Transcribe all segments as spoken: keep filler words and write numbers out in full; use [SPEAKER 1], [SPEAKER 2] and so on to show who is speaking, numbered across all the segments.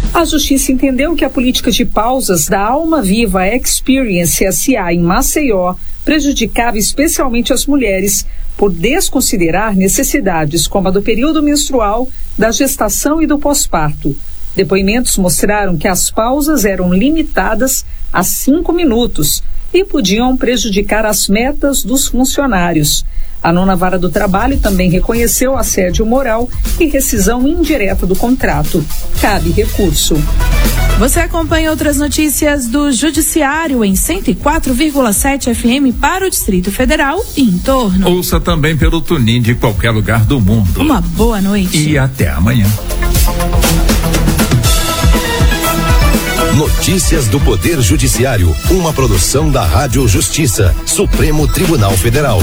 [SPEAKER 1] A Justiça entendeu que a política de pausas da Alma Viva Experience S A em Maceió prejudicava especialmente as mulheres por desconsiderar necessidades como a do período menstrual, da gestação e do pós-parto. Depoimentos mostraram que as pausas eram limitadas a cinco minutos e podiam prejudicar as metas dos funcionários. A nona vara do trabalho também reconheceu assédio moral e rescisão indireta do contrato. Cabe recurso.
[SPEAKER 2] Você acompanha outras notícias do Judiciário em cento e quatro vírgula sete F M para o Distrito Federal e em torno.
[SPEAKER 3] Ouça também pelo TuneIn de qualquer lugar do mundo.
[SPEAKER 2] Uma boa noite.
[SPEAKER 3] E até amanhã.
[SPEAKER 4] Notícias do Poder Judiciário, uma produção da Rádio Justiça, Supremo Tribunal Federal.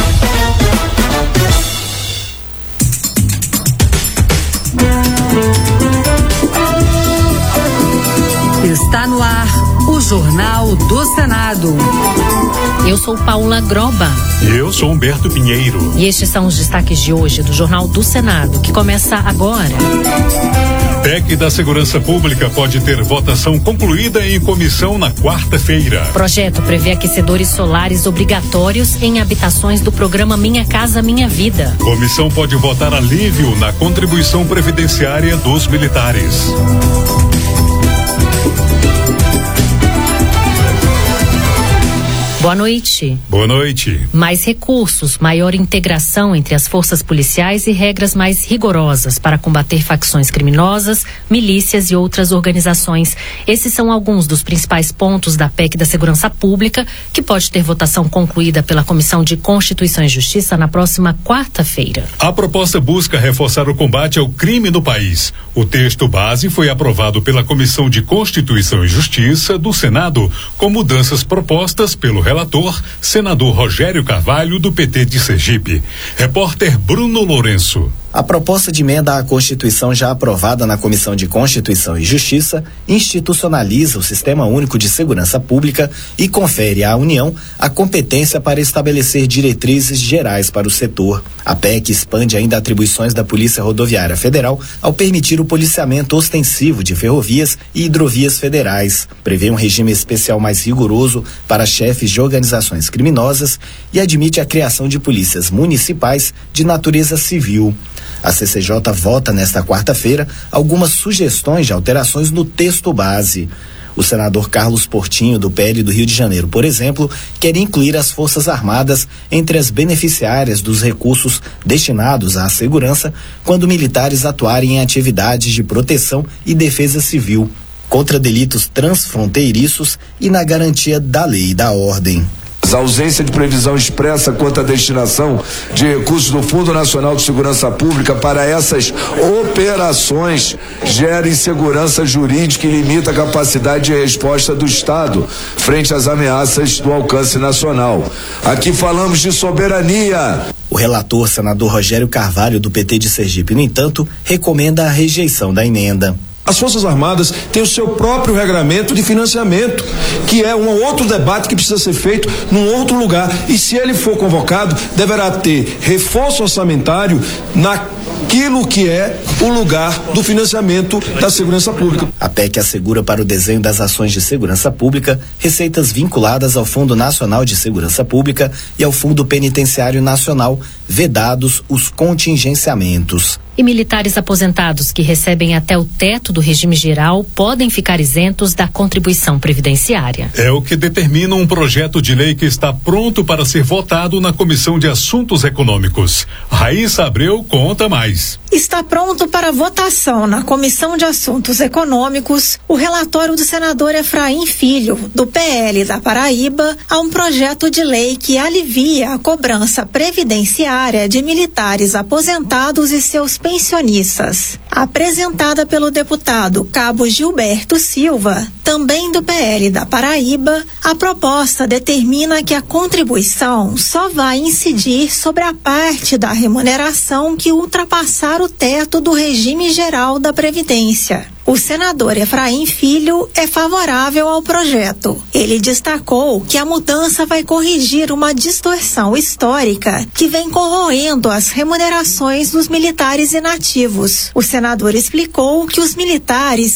[SPEAKER 5] Está no ar o Jornal do Senado.
[SPEAKER 6] Eu sou Paula Groba.
[SPEAKER 7] E eu sou Humberto Pinheiro.
[SPEAKER 6] E estes são os destaques de hoje do Jornal do Senado, que começa agora.
[SPEAKER 7] P E C da Segurança Pública pode ter votação concluída em comissão na quarta-feira.
[SPEAKER 6] Projeto prevê aquecedores solares obrigatórios em habitações do programa Minha Casa Minha Vida.
[SPEAKER 7] Comissão pode votar alívio na contribuição previdenciária dos militares.
[SPEAKER 6] Boa noite.
[SPEAKER 7] Boa noite.
[SPEAKER 6] Mais recursos, maior integração entre as forças policiais e regras mais rigorosas para combater facções criminosas, milícias e outras organizações. Esses são alguns dos principais pontos da P E C da Segurança Pública, que pode ter votação concluída pela Comissão de Constituição e Justiça na próxima quarta-feira.
[SPEAKER 7] A proposta busca reforçar o combate ao crime no país. O texto base foi aprovado pela Comissão de Constituição e Justiça do Senado, com mudanças propostas pelo relator, senador Rogério Carvalho, do P T de Sergipe. Repórter Bruno Lourenço.
[SPEAKER 8] A proposta de emenda à Constituição, já aprovada na Comissão de Constituição e Justiça, institucionaliza o Sistema Único de Segurança Pública e confere à União a competência para estabelecer diretrizes gerais para o setor. A P E C expande ainda atribuições da Polícia Rodoviária Federal ao permitir o policiamento ostensivo de ferrovias e hidrovias federais. Prevê um regime especial mais rigoroso para chefes de organizações criminosas e admite a criação de polícias municipais de natureza civil. A C C J vota nesta quarta-feira algumas sugestões de alterações no texto base. O senador Carlos Portinho, do P L do Rio de Janeiro, por exemplo, quer incluir as Forças Armadas entre as beneficiárias dos recursos destinados à segurança quando militares atuarem em atividades de proteção e defesa civil, contra delitos transfronteiriços e na garantia da lei e da ordem.
[SPEAKER 9] A ausência de previsão expressa quanto à destinação de recursos do Fundo Nacional de Segurança Pública para essas operações gera insegurança jurídica e limita a capacidade de resposta do Estado frente às ameaças do alcance nacional. Aqui falamos de soberania.
[SPEAKER 8] O relator, senador Rogério Carvalho, do P T de Sergipe, no entanto, recomenda a rejeição da emenda.
[SPEAKER 10] As Forças Armadas têm o seu próprio regramento de financiamento, que é um outro debate que precisa ser feito num outro lugar. E se ele for convocado, deverá ter reforço orçamentário naquilo que é o lugar do financiamento da segurança pública.
[SPEAKER 8] A P E C assegura para o desenho das ações de segurança pública receitas vinculadas ao Fundo Nacional de Segurança Pública e ao Fundo Penitenciário Nacional, vedados os contingenciamentos.
[SPEAKER 6] E militares aposentados que recebem até o teto do regime geral podem ficar isentos da contribuição previdenciária.
[SPEAKER 7] É o que determina um projeto de lei que está pronto para ser votado na Comissão de Assuntos Econômicos. Raíssa Abreu conta mais.
[SPEAKER 11] Está pronto para votação na Comissão de Assuntos Econômicos o relatório do senador Efraim Filho, do P L da Paraíba, a um projeto de lei que alivia a cobrança previdenciária de militares aposentados e seus pensionistas. Apresentada pelo deputado Cabo Gilberto Silva, também do P L da Paraíba, a proposta determina que a contribuição só vai incidir sobre a parte da remuneração que ultrapassar o teto do regime geral da Previdência. O senador Efraim Filho é favorável ao projeto. Ele destacou que a mudança vai corrigir uma distorção histórica que vem corroendo as remunerações dos militares inativos. O senador explicou que os militares